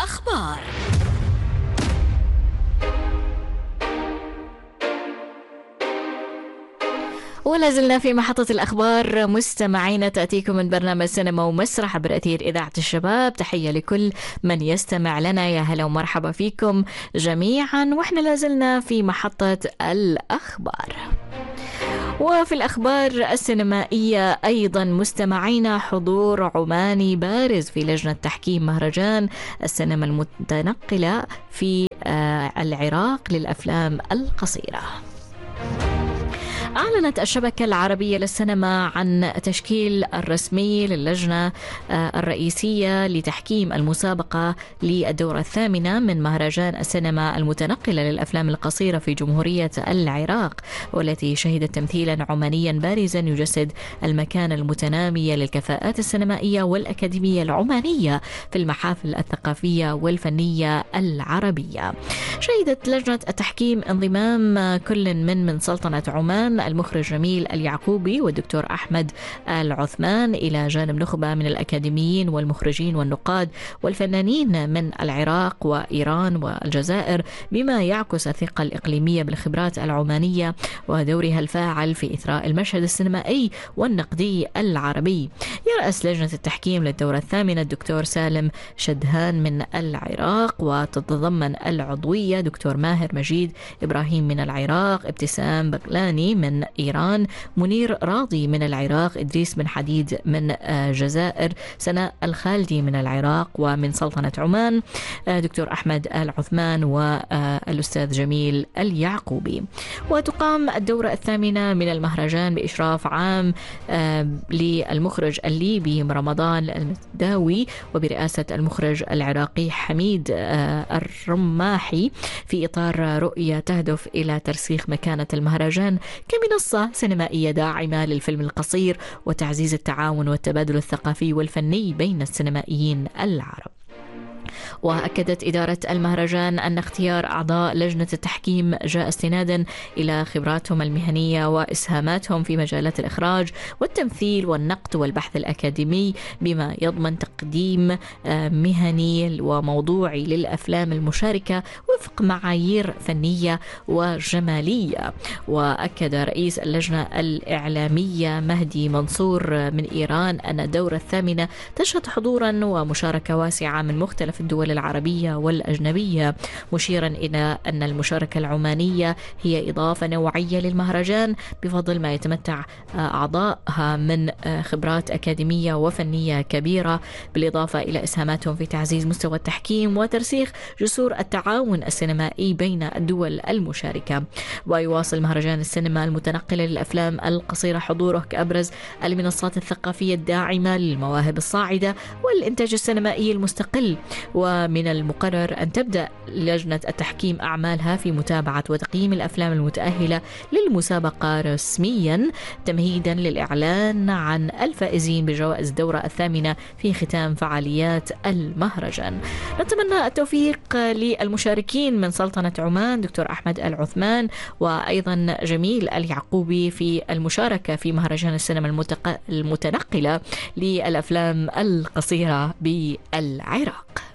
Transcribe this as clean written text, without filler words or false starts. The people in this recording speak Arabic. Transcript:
الأخبار. ولا زلنا في محطة الأخبار مستمعين، تأتيكم من برنامج سينما ومسرح عبر أثير إذاعة الشباب. تحية لكل من يستمع لنا، يا هلا ومرحبا فيكم جميعا. وإحنا لازلنا في محطة الأخبار. وفي الأخبار السينمائية أيضا مستمعين، حضور عماني بارز في لجنة تحكيم مهرجان السينما المتنقلة في العراق للأفلام القصيرة. أعلنت الشبكة العربية للسينما عن تشكيل الرسمي للجنة الرئيسية لتحكيم المسابقة للدورة الثامنة من مهرجان السينما المتنقلة للأفلام القصيرة في جمهورية العراق، والتي شهدت تمثيلا عمانيا بارزا يجسد المكانة المتنامية للكفاءات السينمائية والأكاديمية العمانية في المحافل الثقافية والفنية العربية. شهدت لجنة التحكيم انضمام كل من سلطنة عمان المخرج جميل اليعقوبي والدكتور أحمد العثمان، إلى جانب نخبة من الأكاديميين والمخرجين والنقاد والفنانين من العراق وإيران والجزائر، بما يعكس الثقة الإقليمية بالخبرات العمانية ودورها الفاعل في إثراء المشهد السينمائي والنقدي العربي. يرأس لجنة التحكيم للدورة الثامنة الدكتور سالم شدهان من العراق، وتتضمن العضوية دكتور ماهر مجيد إبراهيم من العراق، ابتسام بغلاني من إيران، منير راضي من العراق، إدريس بن حديد من الجزائر، سناء الخالدي من العراق، ومن سلطنة عمان دكتور أحمد العثمان والأستاذ جميل اليعقوبي. وتقام الدورة الثامنة من المهرجان بإشراف عام للمخرج الليبي رمضان المداوي، وبرئاسة المخرج العراقي حميد الرماحي، في إطار رؤية تهدف إلى ترسيخ مكانة المهرجان كمنصة سينمائية داعمة للفيلم القصير وتعزيز التعاون والتبادل الثقافي والفني بين السينمائيين العرب. وأكدت إدارة المهرجان أن اختيار أعضاء لجنة التحكيم جاء استنادا إلى خبراتهم المهنية وإسهاماتهم في مجالات الإخراج والتمثيل والنقد والبحث الأكاديمي، بما يضمن تقديم مهني وموضوعي للأفلام المشاركة وفق معايير فنية وجمالية. وأكد رئيس اللجنة الإعلامية مهدي منصور من إيران أن الدورة الثامنة تشهد حضورا ومشاركة واسعة من مختلف الدول العربية والأجنبية، مشيرا إلى أن المشاركة العمانية هي إضافة نوعية للمهرجان بفضل ما يتمتع أعضائها من خبرات أكاديمية وفنية كبيرة، بالإضافة إلى إسهاماتهم في تعزيز مستوى التحكيم وترسيخ جسور التعاون السينمائي بين الدول المشاركة. ويواصل مهرجان السينما المتنقلة للأفلام القصيرة حضوره كأبرز المنصات الثقافية الداعمة للمواهب الصاعدة والإنتاج السينمائي المستقل. ومن المقرر أن تبدأ لجنة التحكيم أعمالها في متابعة وتقييم الأفلام المتأهلة للمسابقة رسميا، تمهيدا للإعلان عن الفائزين بجوائز الدورة الثامنة في ختام فعاليات المهرجان. نتمنى التوفيق للمشاركين من سلطنة عمان دكتور أحمد العثمان وأيضا جميل اليعقوبي في المشاركة في مهرجان السينما المتنقلة للأفلام القصيرة بالعراق.